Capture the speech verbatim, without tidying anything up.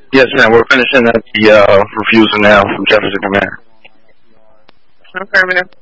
Yes, ma'am. We're finishing up the uh, refusal now from Jefferson Command. Affirmative.